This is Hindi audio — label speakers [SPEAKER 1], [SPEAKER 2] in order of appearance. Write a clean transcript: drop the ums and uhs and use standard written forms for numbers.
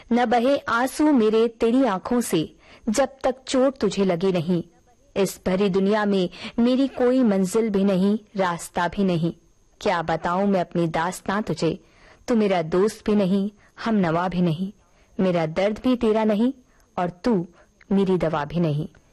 [SPEAKER 1] न बहे आंसू मेरे तेरी आंखों से जब तक चोट तुझे लगी नहीं। इस भरी दुनिया में मेरी कोई मंजिल भी नहीं, रास्ता भी नहीं। क्या बताऊं मैं अपनी दास्तां तुझे, तू मेरा दोस्त भी नहीं, हम नवा भी नहीं। मेरा दर्द भी तेरा नहीं और तू मेरी दवा भी नहीं।